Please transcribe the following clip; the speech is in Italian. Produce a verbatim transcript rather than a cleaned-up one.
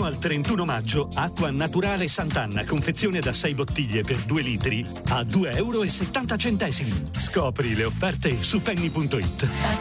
fino al trentuno maggio, acqua naturale Sant'Anna, confezione da sei bottiglie per due litri, a due euro e settanta centesimi. Scopri le offerte su penny punto it.